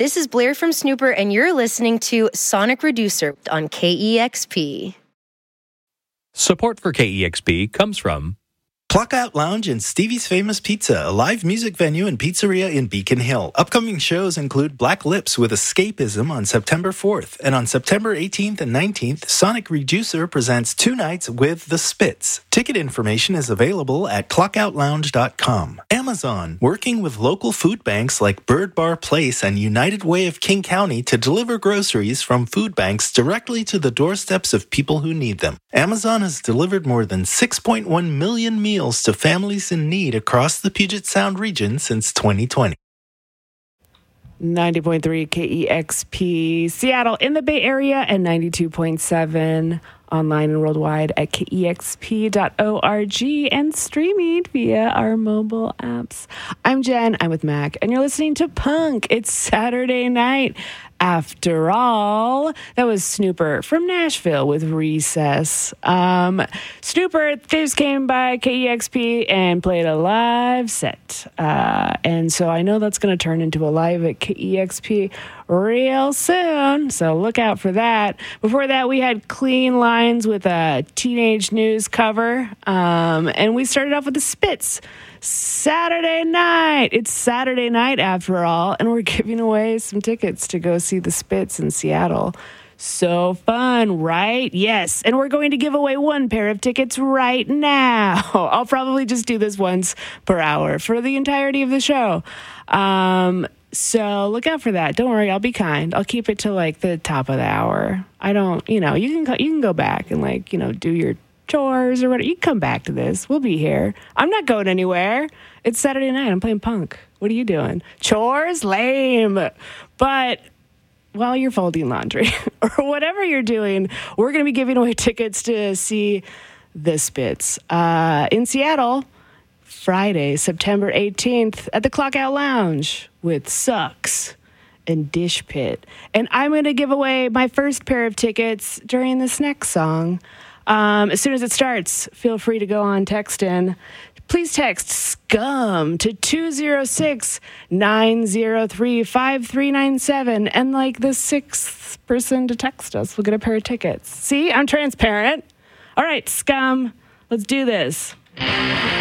This is Blair from Snooper, and you're listening to Sonic Reducer on KEXP. Support for KEXP comes from Clockout Lounge and Stevie's Famous Pizza, a live music venue and pizzeria in Beacon Hill. Upcoming shows include Black Lips with Escapism on September 4th. And on September 18th and 19th, Sonic Reducer presents 2 nights with The Spits. Ticket information is available at clockoutlounge.com. Amazon, working with local food banks like Bird Bar Place and United Way of King County to deliver groceries from food banks directly to the doorsteps of people who need them. Amazon has delivered more than 6.1 million meals to families in need across the Puget Sound region since 2020. 90.3 KEXP Seattle in the Bay Area and 92.7 online and worldwide at kexp.org and streaming via our mobile apps. I'm Jen, I'm with Mac, and you're listening to Punk. It's Saturday night. After all, that was Snooper from Nashville with Recess. Snooper just came by KEXP and played a live set. And so I know that's going to turn into a live at KEXP real soon. So look out for that. Before that, we had Clean Lines with a Teenage News cover. And we started off with the Spits. Saturday night. It's Saturday night after all, and we're giving away some tickets to go see the Spits in Seattle. So fun, right? Yes. And we're going to give away 1 pair of tickets right now. I'll probably just do this once per hour for the entirety of the show. So look out for that. Don't worry, I'll be kind. I'll keep it to like the top of the hour. I don't, you can go back and do your chores or whatever. You can come back to this. We'll be here. I'm not going anywhere. It's Saturday night. I'm playing punk. What are you doing? Chores? Lame. But while you're folding laundry or whatever you're doing, we're going to be giving away tickets to see the Spits in Seattle Friday, September 18th at the Clockout Lounge with Sucks and Dish Pit. And I'm going to give away my first pair of tickets during this next song. As soon as it starts, feel free to go on text in. Please text SCUM to 206-903-5397. And like the 6th person to text us will get a pair of tickets. See, I'm transparent. All right, SCUM, let's do this.